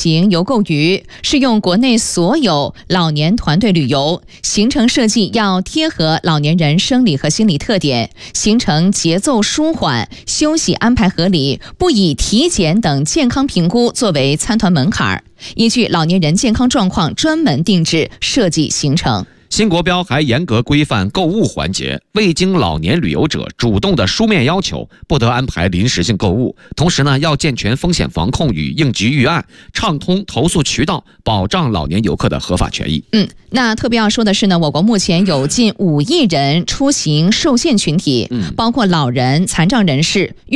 行游购娱，适用国内所有老年团队旅游。行程设计要贴合老年人生理和心理特点，行程节奏舒缓，休息安排合理，不以体检等健康评估作为参团门槛，依据老年人健康状况专门定制设计行程。 新国标还严格规范购物环节，未经老年旅游者主动的书面要求，不得安排临时性购物。同时呢，要健全风险防控与应急预案，畅通投诉渠道，保障老年游客的合法权益。 那特别要说的是呢，我国目前有近5亿人出行受限群体，包括老人、残障人士。